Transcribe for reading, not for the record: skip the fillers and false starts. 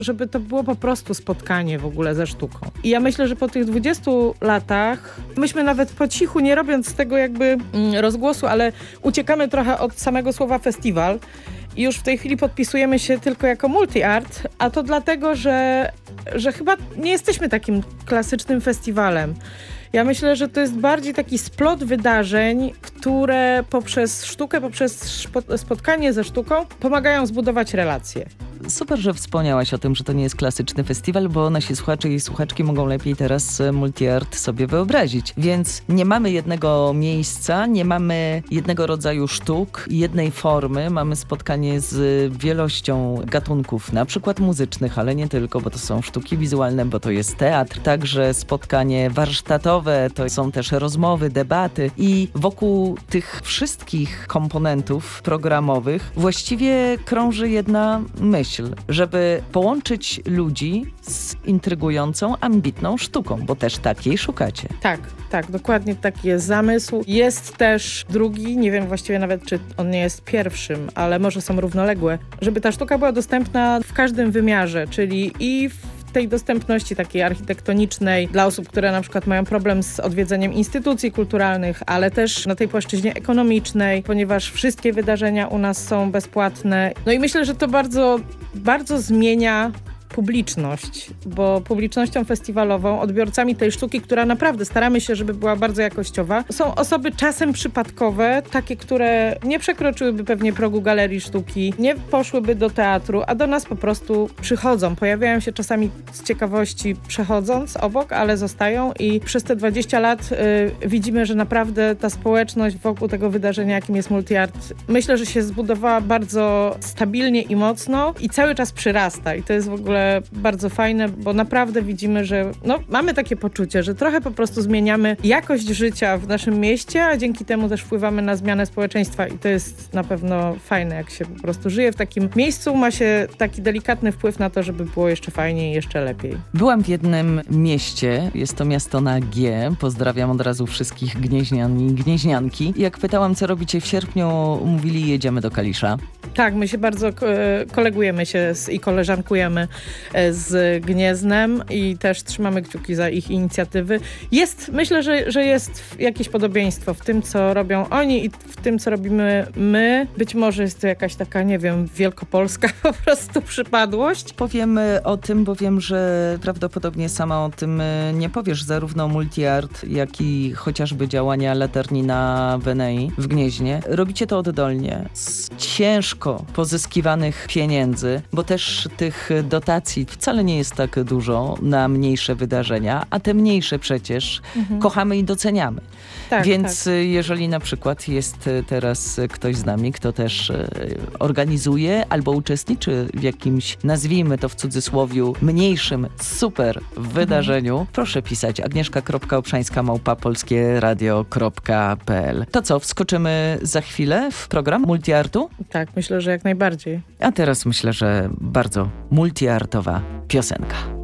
żeby to było po prostu spotkanie w ogóle ze sztuką. I ja myślę, że po tych 20 latach, myśmy nawet po cichu, nie robiąc z tego jakby rozgłosu, ale uciekamy trochę od samego słowa festiwal i już w tej chwili podpisujemy się tylko jako multi-art, a to dlatego, że chyba nie jesteśmy takim klasycznym festiwalem. Ja myślę, że to jest bardziej taki splot wydarzeń, które poprzez sztukę, poprzez spotkanie ze sztuką pomagają zbudować relacje. Super, że wspomniałaś o tym, że to nie jest klasyczny festiwal, bo nasi słuchacze i słuchaczki mogą lepiej teraz multi-art sobie wyobrazić. Więc nie mamy jednego miejsca, nie mamy jednego rodzaju sztuk, jednej formy. Mamy spotkanie z wielością gatunków, na przykład muzycznych, ale nie tylko, bo to są sztuki wizualne, bo to jest teatr. Także spotkanie warsztatowe, to są też rozmowy, debaty i wokół tych wszystkich komponentów programowych właściwie krąży jedna myśl, żeby połączyć ludzi z intrygującą, ambitną sztuką, bo też takiej szukacie. Tak, dokładnie taki jest zamysł. Jest też drugi, nie wiem właściwie nawet, czy on nie jest pierwszym, ale może są równoległe, żeby ta sztuka była dostępna w każdym wymiarze, czyli i w tej dostępności takiej architektonicznej dla osób, które na przykład mają problem z odwiedzeniem instytucji kulturalnych, ale też na tej płaszczyźnie ekonomicznej, ponieważ wszystkie wydarzenia u nas są bezpłatne. No i myślę, że to bardzo, bardzo zmienia publiczność, bo publicznością festiwalową, odbiorcami tej sztuki, która naprawdę staramy się, żeby była bardzo jakościowa, są osoby czasem przypadkowe, takie, które nie przekroczyłyby pewnie progu galerii sztuki, nie poszłyby do teatru, a do nas po prostu przychodzą. Pojawiają się czasami z ciekawości przechodząc obok, ale zostają i przez te 20 lat widzimy, że naprawdę ta społeczność wokół tego wydarzenia, jakim jest multi-art, myślę, że się zbudowała bardzo stabilnie i mocno i cały czas przyrasta i to jest w ogóle bardzo fajne, bo naprawdę widzimy, że mamy takie poczucie, że trochę po prostu zmieniamy jakość życia w naszym mieście, a dzięki temu też wpływamy na zmianę społeczeństwa i to jest na pewno fajne, jak się po prostu żyje w takim miejscu, ma się taki delikatny wpływ na to, żeby było jeszcze fajniej, jeszcze lepiej. Byłam w jednym mieście, jest to miasto na G, pozdrawiam od razu wszystkich gnieźnian i gnieźnianki. Jak pytałam, co robicie w sierpniu, mówili, jedziemy do Kalisza. Tak, my się bardzo kolegujemy się i koleżankujemy z Gnieznem i też trzymamy kciuki za ich inicjatywy. Myślę, że jest jakieś podobieństwo w tym, co robią oni i w tym, co robimy my. Być może jest to jakaś taka, nie wiem, wielkopolska po prostu przypadłość. Powiemy o tym, bo wiem, że prawdopodobnie sama o tym nie powiesz. Zarówno multi-art, jak i chociażby działania Latarni na Wenei w Gnieźnie. Robicie to oddolnie, z ciężko pozyskiwanych pieniędzy, bo też tych dotacji wcale nie jest tak dużo na mniejsze wydarzenia, a te mniejsze przecież kochamy i doceniamy. Tak, więc tak. Jeżeli na przykład jest teraz ktoś z nami, kto też organizuje albo uczestniczy w jakimś, nazwijmy to w cudzysłowiu, mniejszym super wydarzeniu, proszę pisać agnieszka.obszańska@polskieradio.pl. To co, wskoczymy za chwilę w program multi-artu? Tak, myślę, że jak najbardziej. A teraz myślę, że bardzo multi-artowa piosenka.